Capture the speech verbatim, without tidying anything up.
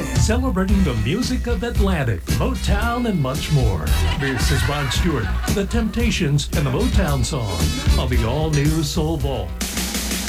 celebrating the music of Atlantic, Motown, and much more. This is Rod Stewart, The Temptations, and the Motown Song on the all-new Soul Vault.